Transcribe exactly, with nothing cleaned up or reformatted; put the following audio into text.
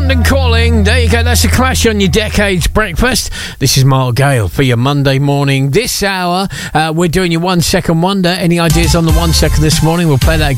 London Calling. There you go. That's a Clash on your Decades breakfast. This is Mark Gale for your Monday morning. This hour, uh, we're doing your one second wonder. Any ideas on the one second this morning? We'll play that again.